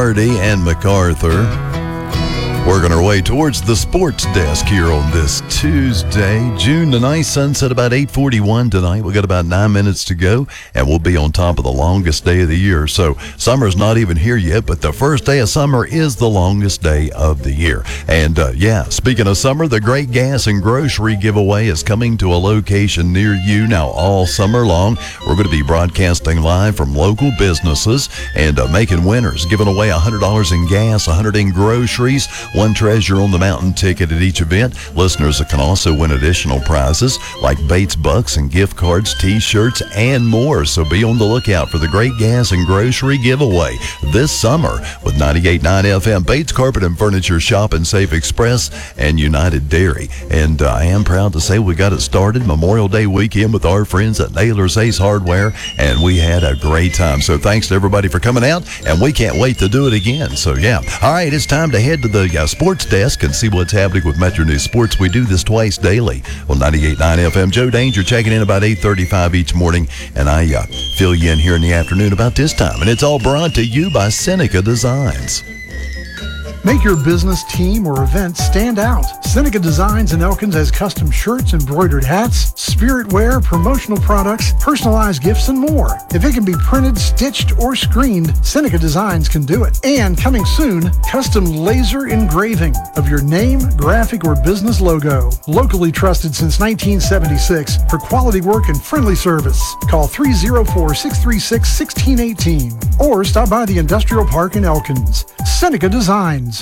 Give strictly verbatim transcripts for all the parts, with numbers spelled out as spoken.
Hardy and MacArthur. Working our way towards the sports desk here on this Tuesday, June the ninth, sunset about eight forty-one tonight. We've got about nine minutes to go, and we'll be on top of the longest day of the year. So summer's not even here yet, but the first day of summer is the longest day of the year. And, uh, yeah, speaking of summer, the Great Gas and Grocery Giveaway is coming to a location near you now all summer long. We're going to be broadcasting live from local businesses and uh, making winners, giving away one hundred dollars in gas, one hundred dollars in groceries, one Treasure on the Mountain ticket at each event. Listeners can also win additional prizes like Bates Bucks and gift cards, T-shirts, and more. So be on the lookout for the Great Gas and Grocery Giveaway this summer with ninety-eight point nine F M, Bates Carpet and Furniture Shop and Safe Express, and United Dairy. And uh, I am proud to say we got it started Memorial Day weekend with our friends at Naylor's Ace Hardware, and we had a great time. So thanks to everybody for coming out, and we can't wait to do it again. So yeah. All right, it's time to head to the uh, sports desk and see what's happening with Metro News Sports. We do this twice daily on ninety-eight point nine F M. Joe Danger checking in about eight thirty-five each morning, and I uh, fill you in here in the afternoon about this time. And it's all brought to you by Seneca Designs. Make your business, team, or event stand out. Seneca Designs in Elkins has custom shirts, embroidered hats, spirit wear, promotional products, personalized gifts, and more. If it can be printed, stitched, or screened, Seneca Designs can do it. And coming soon, custom laser engraving of your name, graphic, or business logo. Locally trusted since nineteen seventy-six for quality work and friendly service. Call three oh four, six three six, one six one eight or stop by the Industrial Park in Elkins. Seneca Designs.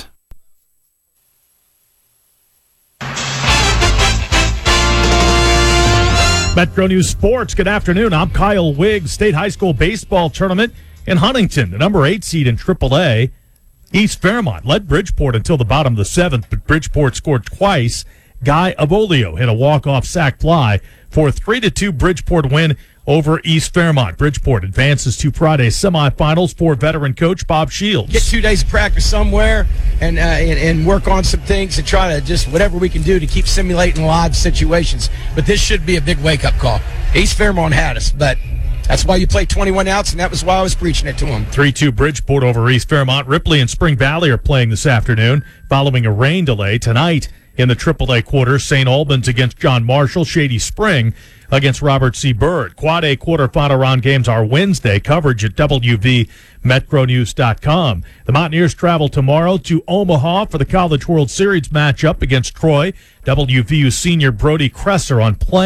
Metro News Sports, good afternoon. I'm Kyle Wiggs. State High School Baseball Tournament in Huntington. The number eight seed in triple A, East Fairmont, led Bridgeport until the bottom of the seventh, but Bridgeport scored twice. Guy Abolio hit a walk-off sac fly for a three to two Bridgeport win over East Fairmont. Bridgeport advances to Friday's semifinals for veteran coach Bob Shields. Get two days of practice somewhere and, uh, and and work on some things and try to just whatever we can do to keep simulating live situations. But this should be a big wake-up call. East Fairmont had us, but that's why you play twenty-one outs, and that was why I was preaching it to them. three two Bridgeport over East Fairmont. Ripley and Spring Valley are playing this afternoon following a rain delay. Tonight in the triple A quarters, Saint Albans against John Marshall, Shady Spring against Robert C. Byrd. Quad A quarterfinal round games are Wednesday. Coverage at W V Metro News dot com. The Mountaineers travel tomorrow to Omaha for the College World Series matchup against Troy. W V U senior Brody Kresser on play.